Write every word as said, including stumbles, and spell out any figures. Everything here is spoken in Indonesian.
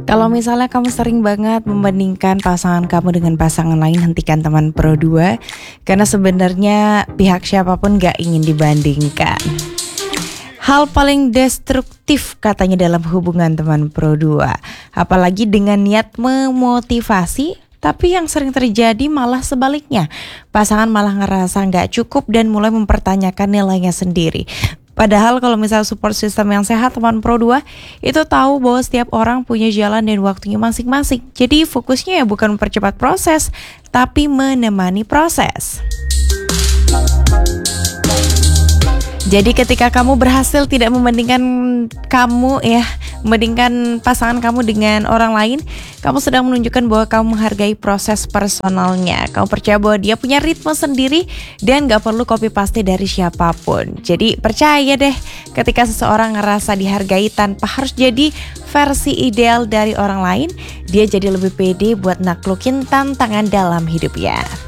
Kalau misalnya kamu sering banget membandingkan pasangan kamu dengan pasangan lain, hentikan teman pro dua. Karena sebenarnya pihak siapapun gak ingin dibandingkan. Hal paling destruktif katanya dalam hubungan teman pro dua, apalagi dengan niat memotivasi, tapi yang sering terjadi malah sebaliknya. Pasangan malah ngerasa gak cukup dan mulai mempertanyakan nilainya sendiri. Padahal kalau misal support system yang sehat teman pro dua itu tahu bahwa setiap orang punya jalan dan waktunya masing-masing. Jadi fokusnya ya bukan mempercepat proses, tapi menemani proses. Jadi ketika kamu berhasil tidak membandingkan kamu ya, membandingkan pasangan kamu dengan orang lain, kamu sedang menunjukkan bahwa kamu menghargai proses personalnya. Kamu percaya bahwa dia punya ritme sendiri dan gak perlu copy paste dari siapapun. Jadi percaya deh, ketika seseorang ngerasa dihargai tanpa harus jadi versi ideal dari orang lain, dia jadi lebih pede buat naklukin tantangan dalam hidupnya.